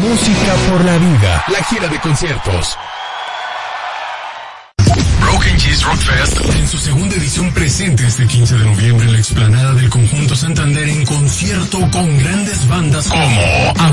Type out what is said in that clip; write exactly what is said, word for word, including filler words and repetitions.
Música por la vida. La gira de conciertos. Broken Cheese Rock Fest en su segunda edición presente este quince de noviembre en la explanada del Conjunto Santander en concierto con grandes bandas como